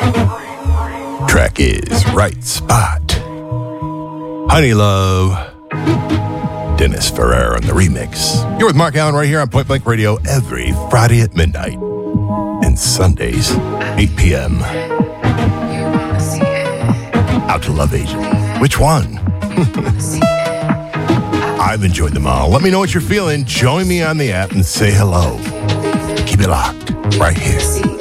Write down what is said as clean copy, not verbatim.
Track is Right Spot. Honey Love. Dennis Ferrer on the remix. You're with Mark Allen right here on Point Blank Radio every Friday at midnight. And Sundays, 8 p.m. Out to Love Agent. Which one? I've enjoyed them all. Let me know what you're feeling. Join me on the app and say hello. Keep it locked right here.